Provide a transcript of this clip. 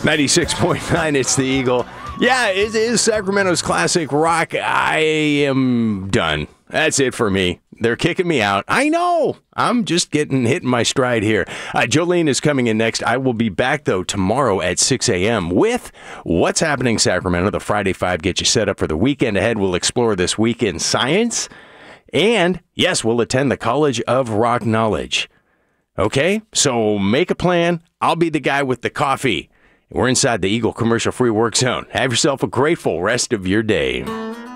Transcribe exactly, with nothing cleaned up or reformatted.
ninety-six point nine, it's the Eagle. Yeah, it is Sacramento's classic rock. I am done. That's it for me. They're kicking me out. I know. I'm just getting hit in my stride here. Uh, Jolene is coming in next. I will be back, though, tomorrow at six a.m. with What's Happening Sacramento. The Friday Five get you set up for the weekend ahead. We'll explore this weekend science. And, yes, we'll attend the College of Rock Knowledge. Okay? So make a plan. I'll be the guy with the coffee. We're inside the Eagle Commercial Free Work Zone. Have yourself a grateful rest of your day.